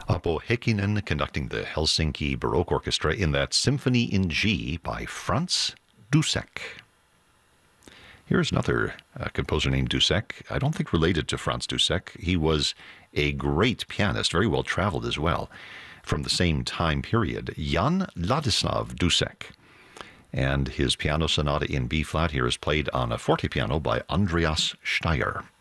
Apo Heikkinen conducting the Helsinki Baroque Orchestra in that Symphony in G by Franz Dussek. Here's another composer named Dussek. I don't think related to Franz Dussek. He was a great pianist, very well traveled as well, from the same time period. Jan Ladislav Dussek. And his piano sonata in B-flat here is played on a forte piano by Andreas Steyr.